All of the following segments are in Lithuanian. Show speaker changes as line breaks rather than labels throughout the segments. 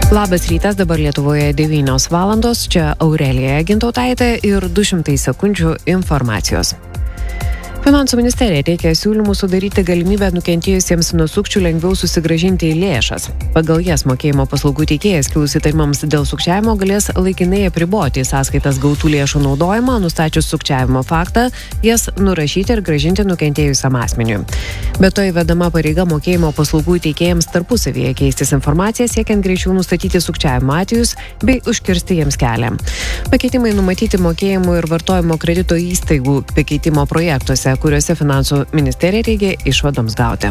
Labas rytas, dabar Lietuvoje 9 valandos, čia Aurelija Gintautaitė ir 200 sekundžių informacijos. Finansų ministerija teikia siūlymų sudaryti galimybę nukentėjusiems nuo sukčių lengviau susigrąžinti lėšas. Pagal jas mokėjimo paslaugų teikėjas kilus įtarimams dėl sukčiavimo galės laikinai apriboti sąskaitas gautų lėšų naudojimą, nustačius sukčiavimo faktą, jas nurašyti ir grąžinti nukentėjusiam asmeniui. Be to įvedama pareiga mokėjimo paslaugų teikėjams tarpusavyje keistis informaciją, siekiant greičiau nustatyti sukčiavimo atvejus bei užkirsti jiems kelią. Pakeitimai numatyti mokėjimų ir vartojimo kredito įstaigų pakeitimo projektuose, kuriuose Finansų ministerija teigia išvadoms gauti.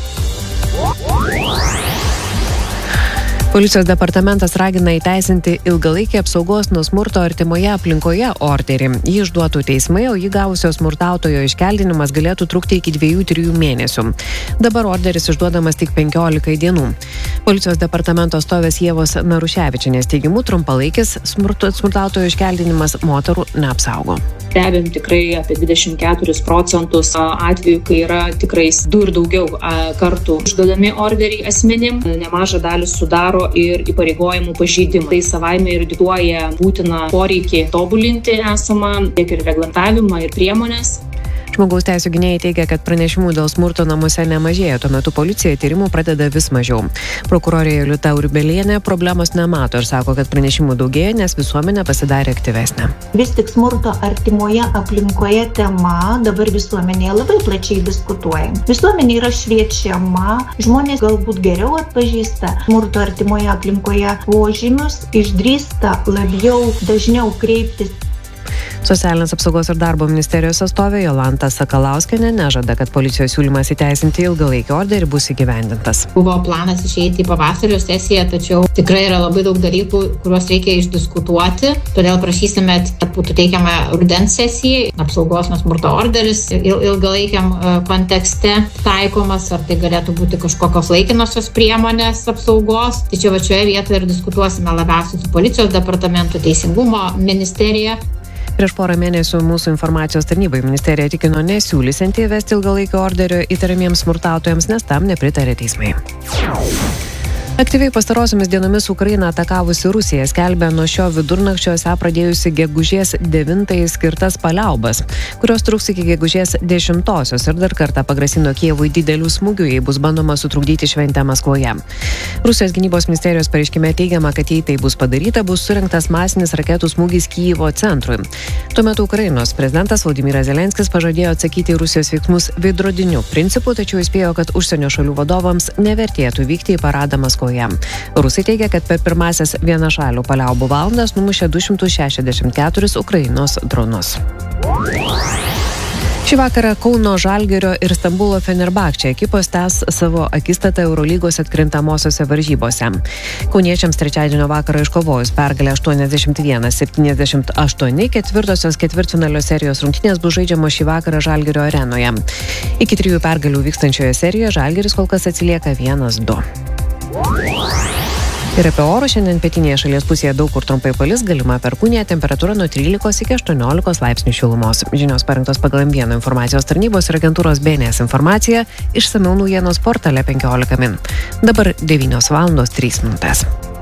Policijos departamentas ragina įteisinti ilgalaikį apsaugos nuo smurto artimoje aplinkoje orderį. Jį išduotų teismai, o jį gavusio smurtautojo iškeldinimas galėtų trukti iki 2-3 mėnesių. Dabar orderis išduodamas tik 15 dienų. Policijos departamento atstovės Ievos Naruševičienės teigimu trumpalaikis smurtautojo iškeldinimas moterų neapsaugo.
Stebim tikrai apie 24% atvejų, kai yra tikrai 2 ir daugiau kartų išduodami orderiai asmenim. Nemažą dalį sudaro ir įpareigojimų pažeidimų. Tai savaime ir diktuoja būtiną poreikį tobulinti esamą tiek ir reglamentavimą ir priemonės.
Žmogaus teisių gynėjai teigia, kad pranešimų dėl smurto namuose nemažėja, tuo metu policija tyrimų pradeda vis mažiau. Prokurorė Jolita Urbelienė problemos nemato ir sako, kad pranešimų daugėja, nes visuomenė pasidarė aktyvesnė.
Vis tik smurto artimoje aplinkoje tema dabar visuomenėje labai plačiai diskutuoja. Visuomenė yra šviečiama, žmonės galbūt geriau atpažįsta smurto artimoje aplinkoje požymius, išdrįsta dažniau kreiptis.
Socialinės apsaugos ir darbo ministerijos atstovė Jolanta Sakalauskienė nežada, kad policijos siūlymas įteisinti ilgalaikį orderį bus įgyvendintas.
Buvo planas išeiti į pavasario sesiją, tačiau tikrai yra labai daug dalykų, kuriuos reikia išdiskutuoti. Todėl prašysime, kad būtų teikiama rudens sesijai, apsaugos nuo smurto orderis ilgalaikiam kontekste taikomas, ar tai galėtų būti kažkokios laikinosios priemonės apsaugos. Tačiau šioje vietoje ir diskutuosime labiausiai su policijos departamentu, teisingumo ministerija.
Prieš porą mėnesių mūsų informacijos tarnybai ministerija tikino nesiūlysianti įvesti ilgalaikio orderio įtariamiems smurtautojams, nes tam nepritarė teismai. Aktyviai pastarosiomis dienomis Ukrainą atakavusi Rusija skelbia nuo šio vidurnakčio pradėjusi gegužės 9 skirtas paliaubas, kurios truks iki gegužės 10 ir dar kartą pagrasino Kijevui didelių smūgių, jei bus bandoma sutrukdyti šventę Maskvoje. Rusijos gynybos ministerijos pareiškime teigiama, kad jei tai bus padaryta, bus surengtas masinis raketų smūgis Kijevo centrui. Tuo metu Ukrainos prezidentas Vladimiras Zelenskis pažadėjo atsakyti į Rusijos veiksmus veidrodiniu principu, tačiau įspėjo, kad užsienio šalių vadovams nevertėtų vykti į paradą Maskvoje. Rusai teigia, kad per pirmasias vienašalių paliaubų valandas numušė 264 Ukrainos dronus. Šį vakarą Kauno Žalgirio ir Stambulo Fenerbahče ekipos tęs savo akistatą Eurolygos atkrintamosiose varžybose. Kauniečiams trečiadienio vakarą iškovojus pergalę 81-78, ketvirtosios ketvirtfinalio serijos rungtynės bus žaidžiamos šį vakarą Žalgirio arenoje. Iki 3 pergalių vykstančioje serijoje Žalgiris kol kas atsilieka 1-2. Ir apie orą šiandien pietinėje šalies pusėje daug kur trumpai palis, galima perkūnija, temperatūra nuo 13 iki 18 laipsnių šilumos. Žinios parengtos pagal M1 informacijos tarnybos ir agentūros BNS informacija, išsamiau naujienos portale 15 min. Dabar 9 valandos 3 minutės.